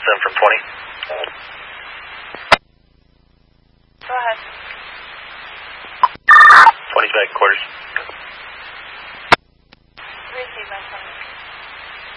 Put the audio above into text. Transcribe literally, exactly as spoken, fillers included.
seven from twenty. Go ahead. twenty's back quarters.